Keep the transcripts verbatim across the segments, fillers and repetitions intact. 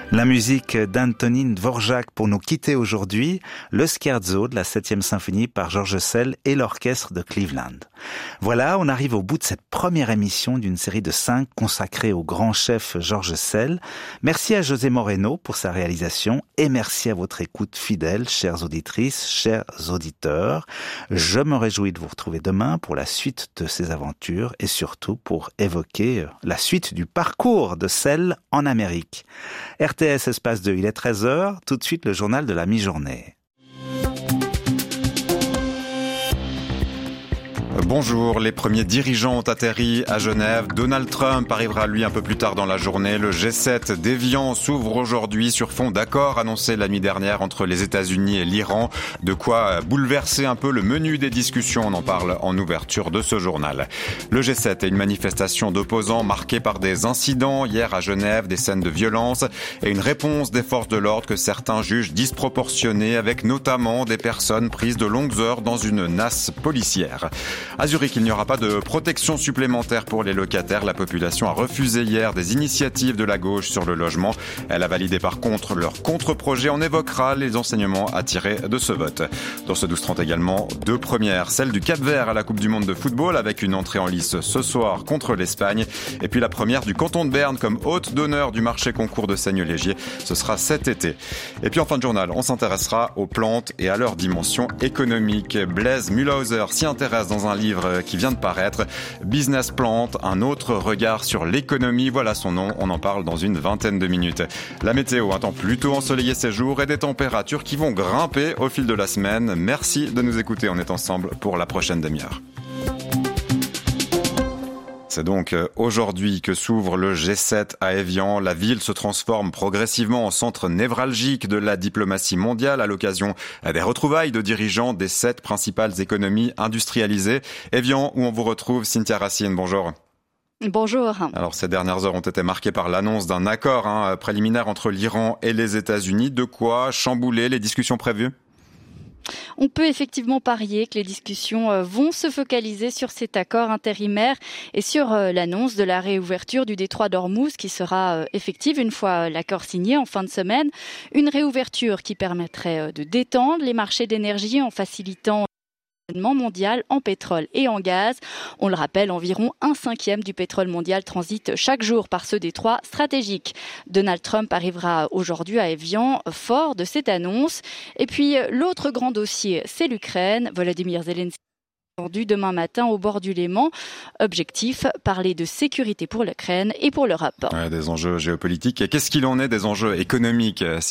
La musique d'Antonín Dvořák pour nous quitter aujourd'hui, le scherzo de la septième symphonie par George Szell et l'orchestre de Cleveland. Voilà, on arrive au bout de cette première émission d'une série de cinq consacrée au grand chef George Szell. Merci à José Moreno pour sa réalisation et merci à votre écoute fidèle, chères auditrices, chers auditeurs. Je me réjouis de vous retrouver demain pour la suite de ces aventures et surtout pour évoquer la suite du parcours de Szell en Amérique. R T S Espace deux, il est treize heures, tout de suite le journal de la mi-journée. Bonjour, les premiers dirigeants ont atterri à Genève. Donald Trump arrivera lui un peu plus tard dans la journée. Le G sept d'Évian s'ouvre aujourd'hui sur fond d'accord annoncé la nuit dernière entre les États-Unis et l'Iran. De quoi bouleverser un peu le menu des discussions, on en parle en ouverture de ce journal. Le G sept est une manifestation d'opposants marquée par des incidents hier à Genève, des scènes de violence et une réponse des forces de l'ordre que certains jugent disproportionnée avec notamment des personnes prises de longues heures dans une nasse policière. À Zurich, il n'y aura pas de protection supplémentaire pour les locataires. La population a refusé hier des initiatives de la gauche sur le logement. Elle a validé par contre leur contre-projet. On évoquera les enseignements à tirer de ce vote. Dans ce douze trente également, deux premières. Celle du Cap-Vert à la Coupe du Monde de football avec une entrée en lice ce soir contre l'Espagne. Et puis la première du canton de Berne comme hôte d'honneur du marché concours de Seigne-Légier. Ce sera cet été. Et puis en fin de journal, on s'intéressera aux plantes et à leur dimension économique. Blaise Mühlhauser s'y intéresse dans un livre qui vient de paraître, Business Plant, un autre regard sur l'économie, voilà son nom, on en parle dans une vingtaine de minutes. La météo, un temps plutôt ensoleillé ces jours et des températures qui vont grimper au fil de la semaine. Merci de nous écouter, on est ensemble pour la prochaine demi-heure. C'est donc aujourd'hui que s'ouvre le G sept à Évian. La ville se transforme progressivement en centre névralgique de la diplomatie mondiale à l'occasion des retrouvailles de dirigeants des sept principales économies industrialisées. Évian, où on vous retrouve, Cynthia Racine, bonjour. Bonjour. Alors, ces dernières heures ont été marquées par l'annonce d'un accord hein, préliminaire entre l'Iran et les États-Unis. De quoi chambouler les discussions prévues ? On peut effectivement parier que les discussions vont se focaliser sur cet accord intérimaire et sur l'annonce de la réouverture du détroit d'Ormuz qui sera effective une fois l'accord signé en fin de semaine. Une réouverture qui permettrait de détendre les marchés d'énergie en facilitant mondial en pétrole et en gaz. On le rappelle, environ un cinquième du pétrole mondial transite chaque jour par ce détroit stratégique. Donald Trump arrivera aujourd'hui à Évian, fort de cette annonce. Et puis, l'autre grand dossier, c'est l'Ukraine. Volodymyr Zelensky attendu demain matin au bord du Léman. Objectif, parler de sécurité pour l'Ukraine et pour l'Europe. Ouais, des enjeux géopolitiques. Et qu'est-ce qu'il en est des enjeux économiques, Cynthia ?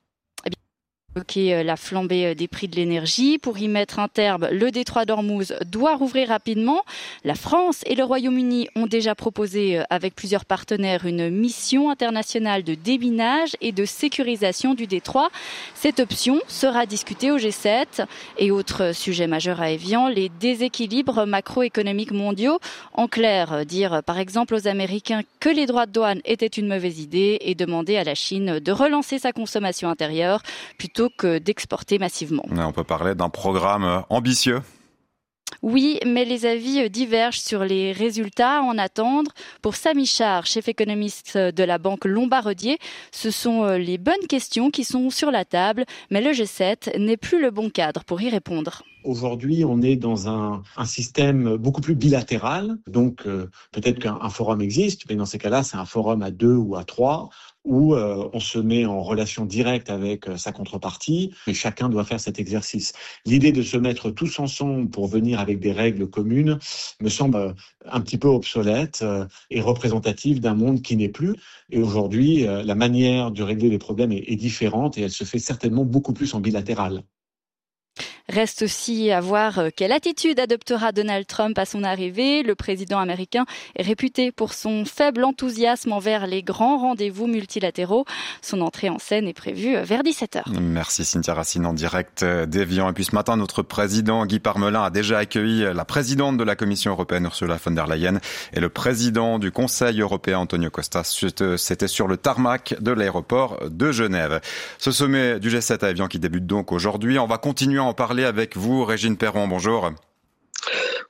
La flambée des prix de l'énergie. Pour y mettre un terme, le détroit d'Ormuz doit rouvrir rapidement. La France et le Royaume-Uni ont déjà proposé avec plusieurs partenaires une mission internationale de déminage et de sécurisation du détroit. Cette option sera discutée au G sept. Et autre sujet majeur à Évian, les déséquilibres macroéconomiques mondiaux. En clair, dire par exemple aux Américains que les droits de douane étaient une mauvaise idée et demander à la Chine de relancer sa consommation intérieure plutôt que d'exporter massivement. On peut parler d'un programme ambitieux. Oui, mais les avis divergent sur les résultats à en attendre. Pour Samy Char, chef économiste de la banque Lombardier, ce sont les bonnes questions qui sont sur la table, mais le G sept n'est plus le bon cadre pour y répondre. Aujourd'hui, on est dans un, un système beaucoup plus bilatéral. Donc, euh, peut-être qu'un un forum existe, mais dans ces cas-là, c'est un forum à deux ou à trois où euh, on se met en relation directe avec euh, sa contrepartie et chacun doit faire cet exercice. L'idée de se mettre tous ensemble pour venir avec des règles communes me semble euh, un petit peu obsolète euh, et représentative d'un monde qui n'est plus. Et aujourd'hui, euh, la manière de régler les problèmes est, est différente et elle se fait certainement beaucoup plus en bilatéral. Reste aussi à voir quelle attitude adoptera Donald Trump à son arrivée. Le président américain est réputé pour son faible enthousiasme envers les grands rendez-vous multilatéraux. Son entrée en scène est prévue vers dix-sept heures. Merci Cynthia Racine en direct d'Évian. Et puis ce matin, notre président Guy Parmelin a déjà accueilli la présidente de la Commission européenne Ursula von der Leyen et le président du Conseil européen Antonio Costa. C'était sur le tarmac de l'aéroport de Genève. Ce sommet du G sept à Évian qui débute donc aujourd'hui. On va continuer à en parler avec vous, Régine Perron. Bonjour.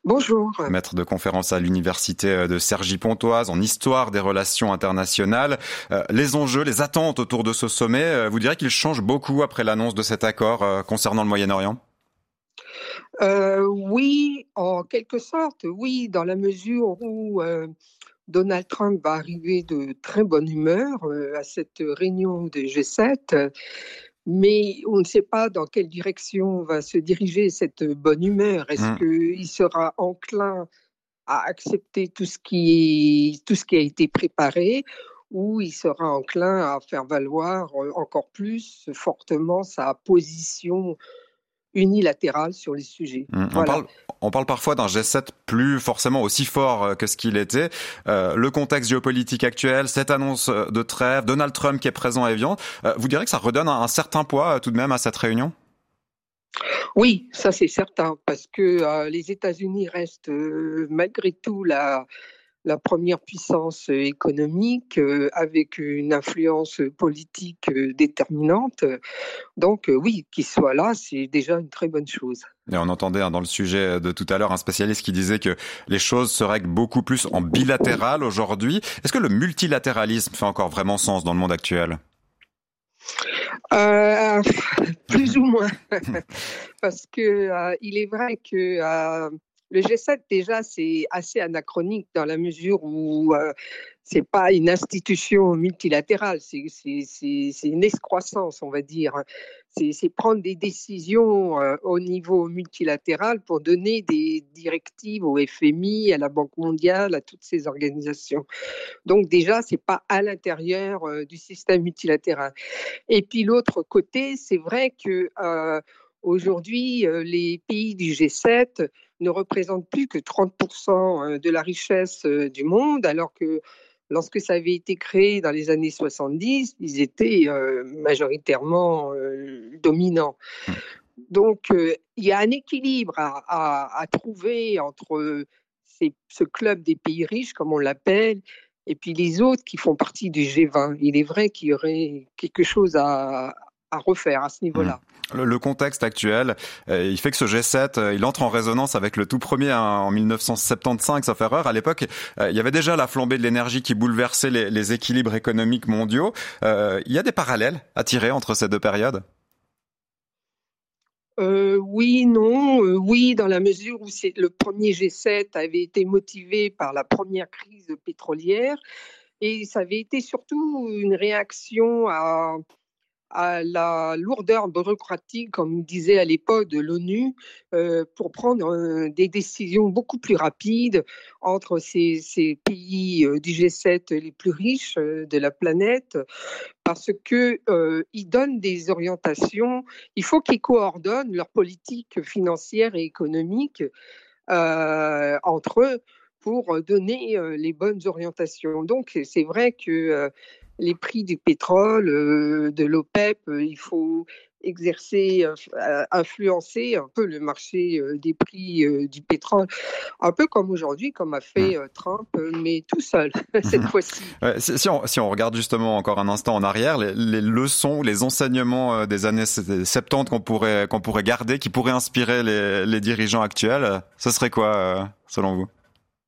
Bonjour. Maître de conférence à l'université de Cergy-Pontoise en histoire des relations internationales. Euh, les enjeux, les attentes autour de ce sommet, euh, vous direz qu'ils changent beaucoup après l'annonce de cet accord euh, concernant le Moyen-Orient ? Euh, oui, en quelque sorte, oui, dans la mesure où euh, Donald Trump va arriver de très bonne humeur euh, à cette réunion de G sept, mais on ne sait pas dans quelle direction va se diriger cette bonne humeur. Est-ce mmh. qu'il sera enclin à accepter tout ce qui, tout ce qui a été préparé, ou il sera enclin à faire valoir encore plus fortement sa position unilatérale sur les sujets. Mmh, voilà. on, parle, on parle parfois d'un G sept plus forcément aussi fort que ce qu'il était. Euh, le contexte géopolitique actuel, cette annonce de trêve, Donald Trump qui est présent à Évian, euh, vous direz que ça redonne un, un certain poids tout de même à cette réunion ? Oui, ça c'est certain, parce que euh, les États-Unis restent euh, malgré tout la... la première puissance économique euh, avec une influence politique euh, déterminante. Donc euh, oui, qu'il soit là, c'est déjà une très bonne chose. Et on entendait hein, dans le sujet de tout à l'heure un spécialiste qui disait que les choses se règlent beaucoup plus en bilatéral aujourd'hui. Est-ce que le multilatéralisme fait encore vraiment sens dans le monde actuel ? Euh, plus ou moins, parce que euh, il est vrai que euh, le G sept déjà c'est assez anachronique dans la mesure où euh, c'est pas une institution multilatérale, c'est, c'est, c'est, c'est une excroissance, on va dire. C'est, c'est prendre des décisions euh, au niveau multilatéral pour donner des directives au F M I, à la Banque mondiale, à toutes ces organisations. Donc déjà, c'est pas à l'intérieur euh, du système multilatéral. Et puis l'autre côté, c'est vrai que euh, aujourd'hui, euh, les pays du G sept ne représentent plus que trente pour cent de la richesse euh, du monde, alors que lorsque ça avait été créé dans les années soixante-dix, ils étaient euh, majoritairement euh, dominants. Donc, euh, il y a un équilibre à, à, à trouver entre ces, ce club des pays riches, comme on l'appelle, et puis les autres qui font partie du G vingt. Il est vrai qu'il y aurait quelque chose à, à refaire à ce niveau-là. Le, le contexte actuel, euh, il fait que ce G sept, euh, il entre en résonance avec le tout premier hein, en dix-neuf cent soixante-quinze, sauf erreur. À l'époque, euh, il y avait déjà la flambée de l'énergie qui bouleversait les, les équilibres économiques mondiaux. Euh, il y a des parallèles à tirer entre ces deux périodes ? Euh, oui, non, euh, oui, dans la mesure où c'est, le premier G sept avait été motivé par la première crise pétrolière et ça avait été surtout une réaction à, à la lourdeur bureaucratique, comme disait à l'époque de l'ONU, euh, pour prendre euh, des décisions beaucoup plus rapides entre ces, ces pays euh, du G sept les plus riches euh, de la planète, parce qu'ils euh, donnent des orientations, il faut qu'ils coordonnent leur politique financière et économique euh, entre eux pour donner euh, les bonnes orientations. Donc c'est vrai que euh, les prix du pétrole, euh, de l'OPEP, euh, il faut exercer, euh, influencer un peu le marché euh, des prix euh, du pétrole, un peu comme aujourd'hui, comme a fait euh, Trump, euh, mais tout seul, cette mmh. fois-ci. Ouais, si, si, on, si on regarde justement encore un instant en arrière, les, les leçons, les enseignements euh, des années soixante-dix qu'on pourrait, qu'on pourrait garder, qui pourraient inspirer les, les dirigeants actuels, ce serait quoi, euh, selon vous ?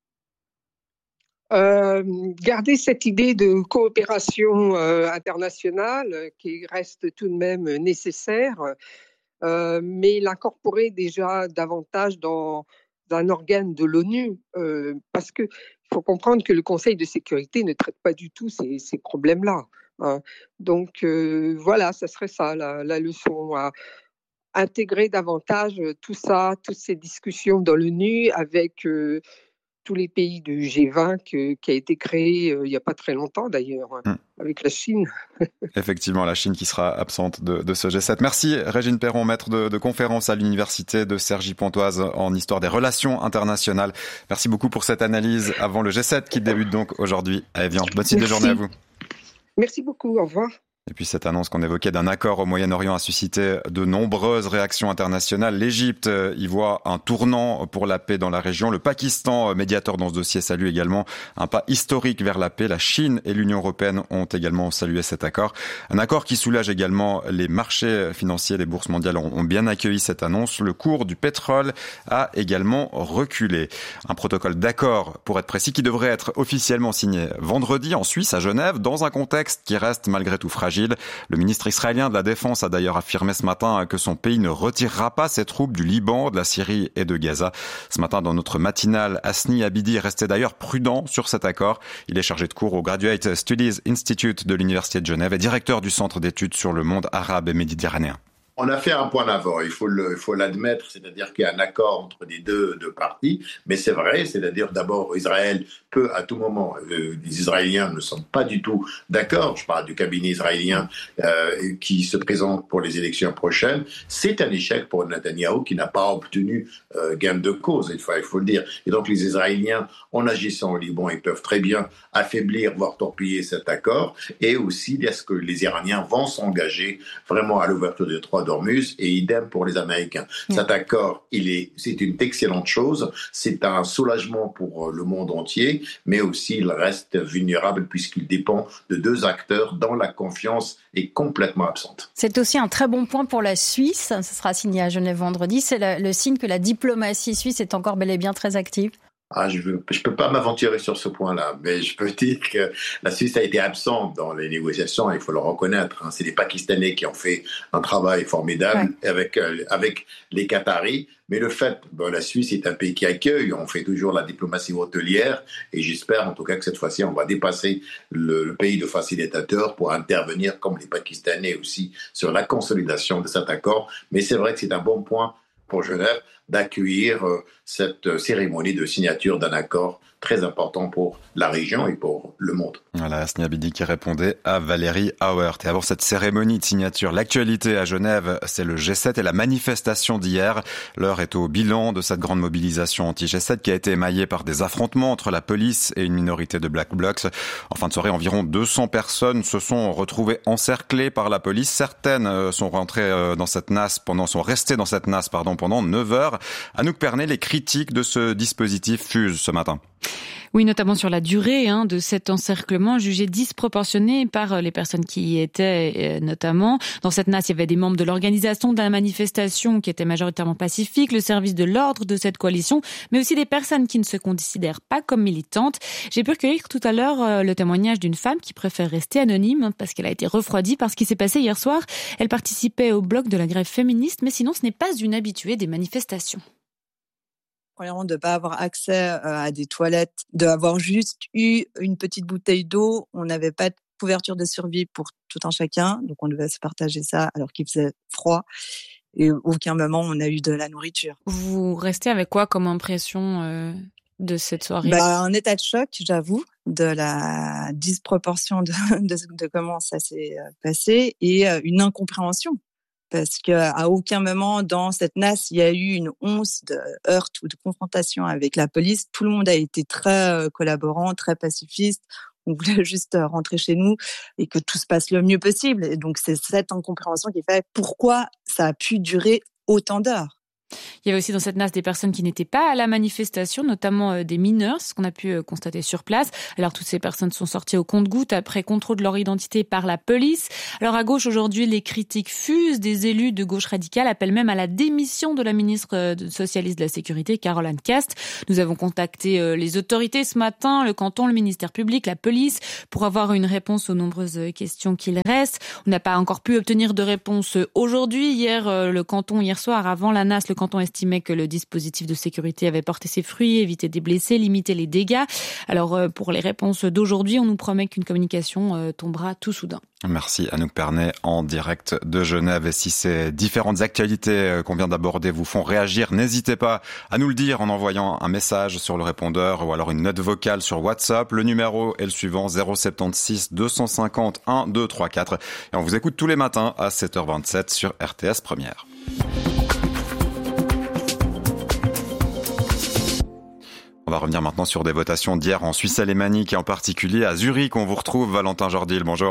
Euh, garder cette idée de coopération euh, internationale euh, qui reste tout de même nécessaire, euh, mais l'incorporer déjà davantage dans un organe de l'ONU, euh, parce qu'il faut comprendre que le Conseil de sécurité ne traite pas du tout ces, ces problèmes-là. Hein. Donc euh, voilà, ça serait ça la, la leçon, à intégrer davantage tout ça, toutes ces discussions dans l'ONU avec euh, tous les pays du G vingt que, qui a été créé euh, il n'y a pas très longtemps d'ailleurs, hein, mmh. avec la Chine. Effectivement, la Chine qui sera absente de, de ce G sept. Merci Régine Perron, maître de, de conférence à l'université de Cergy-Pontoise en histoire des relations internationales. Merci beaucoup pour cette analyse avant le G sept qui débute donc aujourd'hui à Évian. Bonne suite de journée à vous. Merci beaucoup, au revoir. Et puis cette annonce qu'on évoquait d'un accord au Moyen-Orient a suscité de nombreuses réactions internationales. L'Égypte y voit un tournant pour la paix dans la région. Le Pakistan, médiateur dans ce dossier, salue également un pas historique vers la paix. La Chine et l'Union européenne ont également salué cet accord. Un accord qui soulage également les marchés financiers. Les bourses mondiales ont bien accueilli cette annonce. Le cours du pétrole a également reculé. Un protocole d'accord, pour être précis, qui devrait être officiellement signé vendredi en Suisse, à Genève, dans un contexte qui reste malgré tout fragile. Le ministre israélien de la Défense a d'ailleurs affirmé ce matin que son pays ne retirera pas ses troupes du Liban, de la Syrie et de Gaza. Ce matin, dans notre matinale, Hasni Abidi restait d'ailleurs prudent sur cet accord. Il est chargé de cours au Graduate Studies Institute de l'Université de Genève et directeur du Centre d'études sur le monde arabe et méditerranéen. On a fait un point d'avant, il faut le, il faut l'admettre, c'est-à-dire qu'il y a un accord entre les deux, deux parties, mais c'est vrai, c'est-à-dire d'abord Israël peut à tout moment, euh, les Israéliens ne sont pas du tout d'accord, je parle du cabinet israélien euh, qui se présente pour les élections prochaines, c'est un échec pour Netanyahou qui n'a pas obtenu euh, gain de cause, il faut, il faut le dire. Et donc les Israéliens, en agissant au Liban, ils peuvent très bien affaiblir, voire torpiller cet accord, et aussi est-ce que les Iraniens vont s'engager vraiment à l'ouverture des trois d'Ormuz, et idem pour les Américains. Mmh. Cet accord, il est, c'est une excellente chose, c'est un soulagement pour le monde entier, mais aussi il reste vulnérable puisqu'il dépend de deux acteurs dont la confiance est complètement absente. C'est aussi un très bon point pour la Suisse, ce sera signé à Genève vendredi, c'est le, le signe que la diplomatie suisse est encore bel et bien très active. Ah, je ne peux pas m'aventurer sur ce point-là, mais je peux dire que la Suisse a été absente dans les négociations, il faut le reconnaître. Hein. C'est les Pakistanais qui ont fait un travail formidable ouais. avec, euh, avec les Qataris, mais le fait, bon, la Suisse est un pays qui accueille, on fait toujours la diplomatie hôtelière, et j'espère en tout cas que cette fois-ci, on va dépasser le, le pays de facilitateur pour intervenir, comme les Pakistanais aussi, sur la consolidation de cet accord. Mais c'est vrai que c'est un bon point pour Genève d'accueillir euh, cette cérémonie de signature d'un accord très important pour la région et pour le monde. Voilà, Hasni Abidi qui répondait à Valérie Auert. Et avant cette cérémonie de signature, l'actualité à Genève, c'est le G sept et la manifestation d'hier. L'heure est au bilan de cette grande mobilisation anti-G sept qui a été émaillée par des affrontements entre la police et une minorité de Black Blocs. En fin de soirée, environ deux cents personnes se sont retrouvées encerclées par la police. Certaines sont rentrées dans cette nasse pendant, sont restées dans cette nasse, pardon, pendant neuf heures. Anouk Pernet, les critiques de ce dispositif fusent ce matin. Oui, notamment sur la durée hein, de cet encerclement jugé disproportionné par les personnes qui y étaient, notamment. Dans cette nasse, il y avait des membres de l'organisation de la manifestation qui étaient majoritairement pacifiques, le service de l'ordre de cette coalition, mais aussi des personnes qui ne se considèrent pas comme militantes. J'ai pu recueillir tout à l'heure le témoignage d'une femme qui préfère rester anonyme parce qu'elle a été refroidie par ce qui s'est passé hier soir. Elle participait au bloc de la grève féministe, mais sinon ce n'est pas une habituée des manifestations. Premièrement, de ne pas avoir accès à des toilettes, d'avoir juste eu une petite bouteille d'eau. On n'avait pas de couverture de survie pour tout un chacun, donc on devait se partager ça alors qu'il faisait froid. Et à aucun moment, on a eu de la nourriture. Vous restez avec quoi comme impression euh, de cette soirée ? Bah, un état de choc, j'avoue, de la disproportion de, de, de comment ça s'est passé et une incompréhension. Parce qu'à aucun moment dans cette nasse, il y a eu une once de heurte ou de confrontation avec la police. Tout le monde a été très collaborant, très pacifiste. On voulait juste rentrer chez nous et que tout se passe le mieux possible. Et donc, c'est cette incompréhension qui fait pourquoi ça a pu durer autant d'heures. Il y avait aussi dans cette nasse des personnes qui n'étaient pas à la manifestation, notamment des mineurs, c'est ce qu'on a pu constater sur place. Alors toutes ces personnes sont sorties au compte-gouttes après contrôle de leur identité par la police. Alors à gauche aujourd'hui, les critiques fusent. Des élus de gauche radicale appellent même à la démission de la ministre socialiste de la Sécurité, Caroline Cast. Nous avons contacté les autorités ce matin, le canton, le ministère public, la police, pour avoir une réponse aux nombreuses questions qu'il reste. On n'a pas encore pu obtenir de réponse aujourd'hui. Hier, le canton, hier soir, avant la nasse, le canton estimait que le dispositif de sécurité avait porté ses fruits, évité des blessés, limité les dégâts. Alors, pour les réponses d'aujourd'hui, on nous promet qu'une communication tombera tout soudain. Merci Anouk Pernet en direct de Genève. Et si ces différentes actualités qu'on vient d'aborder vous font réagir, n'hésitez pas à nous le dire en envoyant un message sur le répondeur ou alors une note vocale sur WhatsApp. Le numéro est le suivant, zéro sept six deux cent cinquante un deux trois quatre. Et on vous écoute tous les matins à sept heures vingt-sept sur R T S Première. On va revenir maintenant sur des votations d'hier en Suisse alémanique et en particulier à Zurich. On vous retrouve, Valentin Jordil. Bonjour.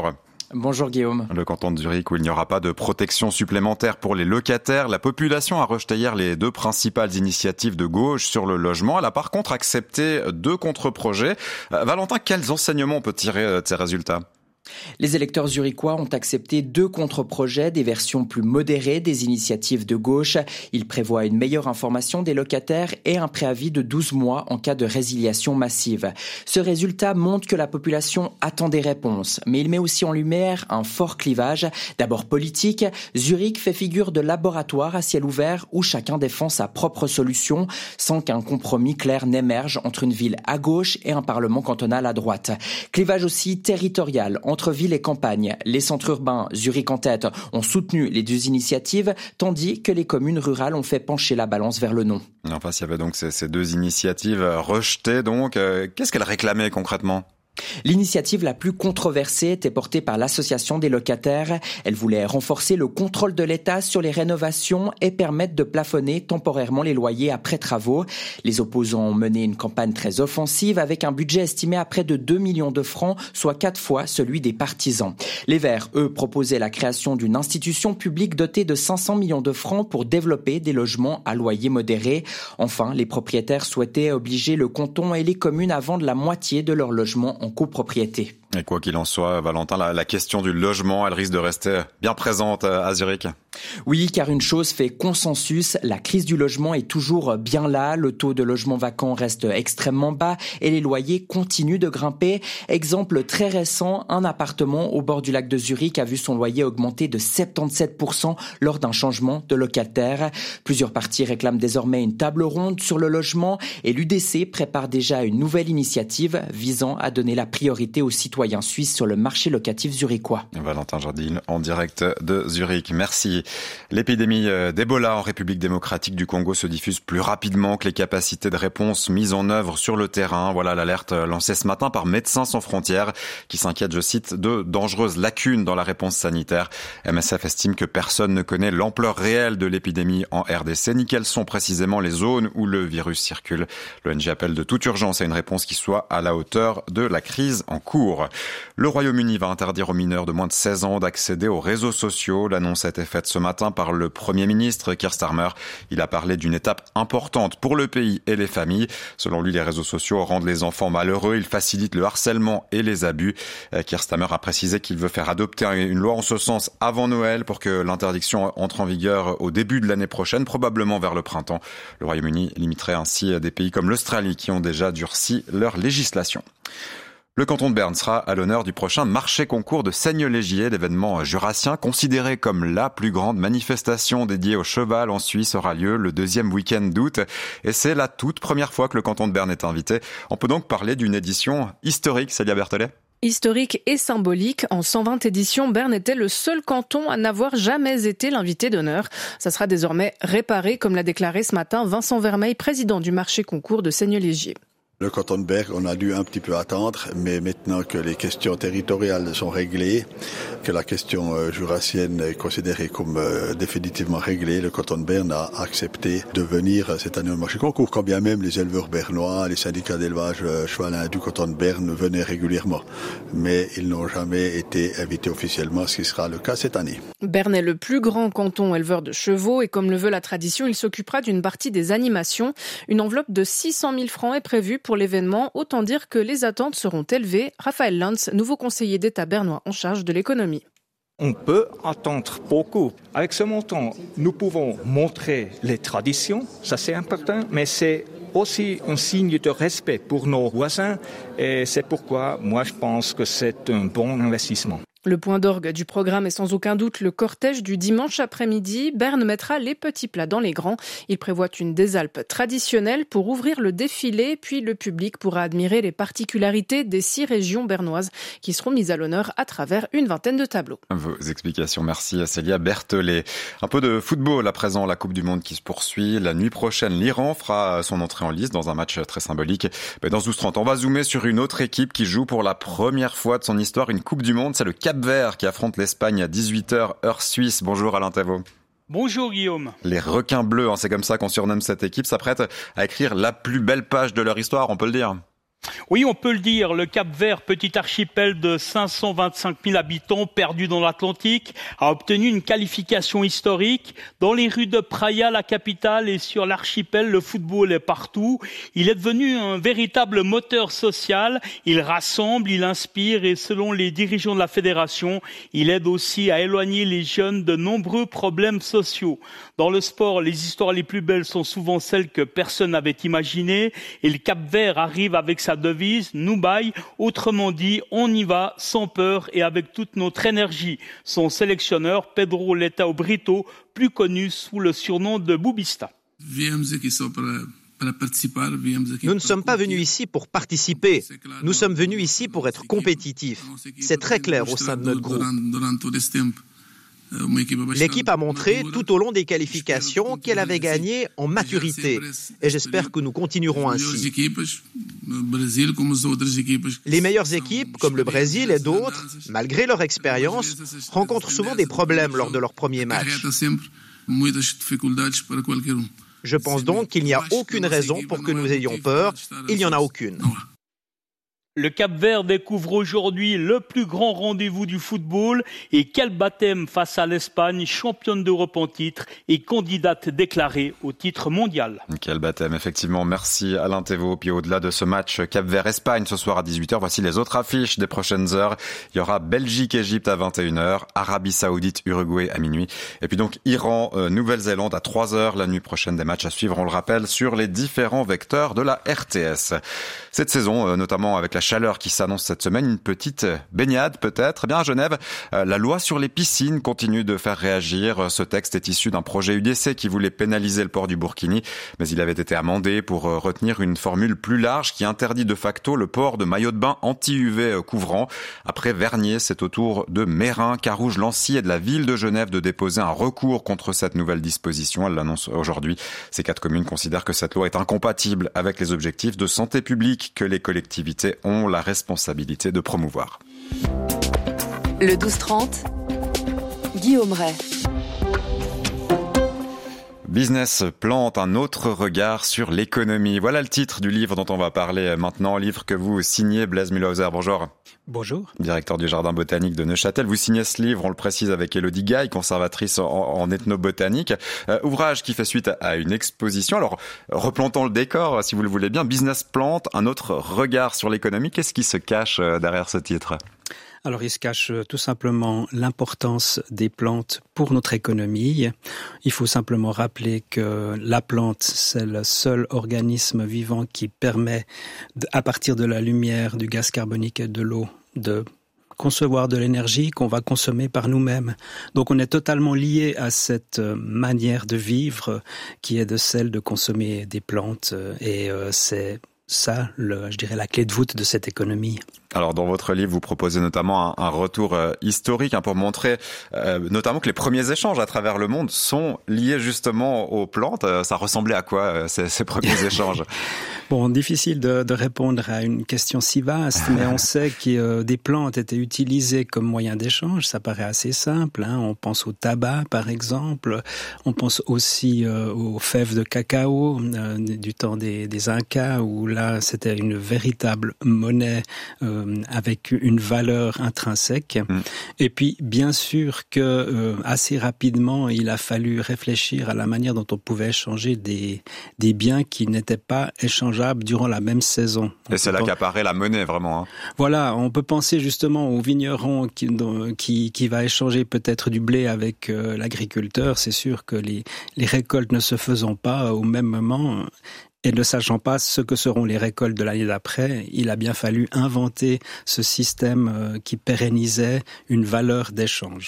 Bonjour Guillaume. Le canton de Zurich où il n'y aura pas de protection supplémentaire pour les locataires. La population a rejeté hier les deux principales initiatives de gauche sur le logement. Elle a par contre accepté deux contre-projets. Euh, Valentin, quels enseignements on peut tirer de ces résultats ? Les électeurs zurichois ont accepté deux contre-projets, des versions plus modérées des initiatives de gauche. Ils prévoient une meilleure information des locataires et un préavis de douze mois en cas de résiliation massive. Ce résultat montre que la population attend des réponses, mais il met aussi en lumière un fort clivage. D'abord politique, Zurich fait figure de laboratoire à ciel ouvert où chacun défend sa propre solution sans qu'un compromis clair n'émerge entre une ville à gauche et un parlement cantonal à droite. Clivage aussi territorial entre Entre ville et campagne, les centres urbains, Zurich en tête, ont soutenu les deux initiatives, tandis que les communes rurales ont fait pencher la balance vers le non. Enfin, s'il y avait donc ces, ces deux initiatives rejetées, donc, euh, qu'est-ce qu'elles réclamaient concrètement ? L'initiative la plus controversée était portée par l'association des locataires. Elle voulait renforcer le contrôle de l'État sur les rénovations et permettre de plafonner temporairement les loyers après travaux. Les opposants ont mené une campagne très offensive avec un budget estimé à près de deux millions de francs, soit quatre fois celui des partisans. Les Verts, eux, proposaient la création d'une institution publique dotée de cinq cents millions de francs pour développer des logements à loyer modéré. Enfin, les propriétaires souhaitaient obliger le canton et les communes à vendre la moitié de leurs logements en copropriété. Et quoi qu'il en soit, Valentin, la, la question du logement, elle risque de rester bien présente à Zurich. Oui, car une chose fait consensus, la crise du logement est toujours bien là, le taux de logements vacants reste extrêmement bas et les loyers continuent de grimper. Exemple très récent, un appartement au bord du lac de Zurich a vu son loyer augmenter de soixante-dix-sept pour cent lors d'un changement de locataire. Plusieurs partis réclament désormais une table ronde sur le logement et l'U D C prépare déjà une nouvelle initiative visant à donner la priorité aux citoyens suisses sur le marché locatif zurichois. Valentin Jardine en direct de Zurich. Merci. L'épidémie d'Ebola en République démocratique du Congo se diffuse plus rapidement que les capacités de réponse mises en œuvre sur le terrain. Voilà l'alerte lancée ce matin par Médecins sans frontières qui s'inquiète, je cite, de dangereuses lacunes dans la réponse sanitaire. M S F estime que personne ne connaît l'ampleur réelle de l'épidémie en R D C, ni quelles sont précisément les zones où le virus circule. L'O N G appelle de toute urgence à une réponse qui soit à la hauteur de la crise en cours. Le Royaume-Uni va interdire aux mineurs de moins de seize ans d'accéder aux réseaux sociaux. L'annonce a été faite ce matin par le Premier ministre Keir Starmer. Il a parlé d'une étape importante pour le pays et les familles. Selon lui, les réseaux sociaux rendent les enfants malheureux. Ils facilitent le harcèlement et les abus. Keir Starmer a précisé qu'il veut faire adopter une loi en ce sens avant Noël pour que l'interdiction entre en vigueur au début de l'année prochaine, probablement vers le printemps. Le Royaume-Uni limiterait ainsi des pays comme l'Australie qui ont déjà durci leur législation. Le canton de Berne sera à l'honneur du prochain marché concours de Seignelay-Gier. L'événement jurassien, considéré comme la plus grande manifestation dédiée au cheval en Suisse, aura lieu le deuxième week-end d'août. Et c'est la toute première fois que le canton de Berne est invité. On peut donc parler d'une édition historique, Célia Berthollet. Historique et symbolique, en cent vingt éditions, Berne était le seul canton à n'avoir jamais été l'invité d'honneur. Ça sera désormais réparé, comme l'a déclaré ce matin Vincent Vermeil, président du marché concours de Seignelay-Gier. Le canton de Berne, on a dû un petit peu attendre, mais maintenant que les questions territoriales sont réglées, que la question euh, jurassienne est considérée comme euh, définitivement réglée, le canton de Berne a accepté de venir euh, cette année au marché concours, quand bien même les éleveurs bernois, les syndicats d'élevage euh, chevalin du canton de Berne venaient régulièrement. Mais ils n'ont jamais été invités officiellement, ce qui sera le cas cette année. Berne est le plus grand canton éleveur de chevaux et comme le veut la tradition, il s'occupera d'une partie des animations. Une enveloppe de six cent mille francs est prévue pour l'événement, autant dire que les attentes seront élevées. Raphaël Lantz, nouveau conseiller d'État bernois en charge de l'économie. On peut attendre beaucoup. Avec ce montant, nous pouvons montrer les traditions, ça c'est important, mais c'est aussi un signe de respect pour nos voisins et c'est pourquoi moi je pense que c'est un bon investissement. Le point d'orgue du programme est sans aucun doute le cortège du dimanche après-midi. Berne mettra les petits plats dans les grands. Il prévoit une des Alpes traditionnelle pour ouvrir le défilé, puis le public pourra admirer les particularités des six régions bernoises qui seront mises à l'honneur à travers une vingtaine de tableaux. Vos explications, merci à Célia Berthollet. Un peu de football à présent, la Coupe du Monde qui se poursuit. La nuit prochaine, l'Iran fera son entrée en lice dans un match très symbolique. Dans douze trente, on va zoomer sur une autre équipe qui joue pour la première fois de son histoire une Coupe du Monde. C'est le Cap-Vert qui affronte l'Espagne à dix-huit heures heure suisse. Bonjour Alain Thévaud. Bonjour Guillaume. Les requins bleus, hein, c'est comme ça qu'on surnomme cette équipe, s'apprête à écrire la plus belle page de leur histoire, on peut le dire. Oui, on peut le dire, le Cap-Vert, petit archipel de cinq cent vingt-cinq mille habitants perdu dans l'Atlantique, a obtenu une qualification historique. Dans les rues de Praia, la capitale, et sur l'archipel, le football est partout. Il est devenu un véritable moteur social. Il rassemble, il inspire et selon les dirigeants de la fédération, il aide aussi à éloigner les jeunes de nombreux problèmes sociaux. Dans le sport, les histoires les plus belles sont souvent celles que personne n'avait imaginées et le Cap-Vert arrive avec sa devise, Nubai, autrement dit, on y va sans peur et avec toute notre énergie. Son sélectionneur, Pedro Letao Brito, plus connu sous le surnom de Boubista. Nous ne sommes pas venus ici pour participer, nous sommes venus ici pour être compétitifs. C'est très clair au sein de notre groupe. L'équipe a montré tout au long des qualifications qu'elle avait gagné en maturité et j'espère que nous continuerons ainsi. Les meilleures équipes, comme le Brésil et d'autres, malgré leur expérience, rencontrent souvent des problèmes lors de leur premier match. Je pense donc qu'il n'y a aucune raison pour que nous ayons peur, il n'y en a aucune. Le Cap-Vert découvre aujourd'hui le plus grand rendez-vous du football et quel baptême face à l'Espagne, championne d'Europe en titre et candidate déclarée au titre mondial. Quel baptême, effectivement. Merci Alain Thévault. Puis au-delà de ce match Cap-Vert-Espagne ce soir à dix-huit heures, voici les autres affiches des prochaines heures. Il y aura Belgique-Égypte à vingt et une heures, Arabie Saoudite-Uruguay à minuit et puis donc Iran-Nouvelle-Zélande à trois heures. La nuit prochaine, des matchs à suivre, on le rappelle, sur les différents vecteurs de la R T S. Cette saison, notamment avec la chaleur qui s'annonce cette semaine, une petite baignade peut-être. Eh bien à Genève, la loi sur les piscines continue de faire réagir. Ce texte est issu d'un projet U D C qui voulait pénaliser le port du burkini, mais il avait été amendé pour retenir une formule plus large qui interdit de facto le port de maillots de bain anti-U V couvrant. Après Vernier, c'est au tour de Mérin, Carouge, Lancy et de la ville de Genève de déposer un recours contre cette nouvelle disposition. Elle l'annonce aujourd'hui. Ces quatre communes considèrent que cette loi est incompatible avec les objectifs de santé publique que les collectivités ont la responsabilité de promouvoir. Le douze trente, Guillaume Ray. Business plante, un autre regard sur l'économie. Voilà le titre du livre dont on va parler maintenant, livre que vous signez, Blaise Mühlhauser. Bonjour. Bonjour. Directeur du Jardin botanique de Neuchâtel. Vous signez ce livre, on le précise, avec Élodie Gaille, conservatrice en, en ethnobotanique. Euh, ouvrage qui fait suite à une exposition. Alors, replantons le décor, si vous le voulez bien. Business plante, un autre regard sur l'économie. Qu'est-ce qui se cache derrière ce titre ? Alors, il se cache tout simplement l'importance des plantes pour notre économie. Il faut simplement rappeler que la plante, c'est le seul organisme vivant qui permet, à partir de la lumière, du gaz carbonique et de l'eau, de concevoir de l'énergie qu'on va consommer par nous-mêmes. Donc on est totalement lié à cette manière de vivre qui est de celle de consommer des plantes et c'est ça, le, je dirais, la clé de voûte de cette économie. Alors, dans votre livre, vous proposez notamment un, un retour euh, historique hein, pour montrer euh, notamment que les premiers échanges à travers le monde sont liés justement aux plantes. Euh, ça ressemblait à quoi, euh, ces, ces premiers échanges ? Bon, difficile de, de répondre à une question si vaste, mais on sait que euh, des plantes étaient utilisées comme moyen d'échange. Ça paraît assez simple. Hein. On pense au tabac, par exemple. On pense aussi euh, aux fèves de cacao euh, du temps des, des Incas, où là, c'était une véritable monnaie euh, avec une valeur intrinsèque. Mmh. Et puis, bien sûr que euh, assez rapidement, il a fallu réfléchir à la manière dont on pouvait échanger des, des biens qui n'étaient pas échangeables durant la même saison. Et on c'est là qu'apparaît la monnaie, vraiment. Hein. Voilà, on peut penser justement au vigneron qui, qui, qui va échanger peut-être du blé avec euh, l'agriculteur. C'est sûr que les, les récoltes ne se faisant pas au même moment, et ne sachant pas ce que seront les récoltes de l'année d'après, il a bien fallu inventer ce système qui pérennisait une valeur d'échange.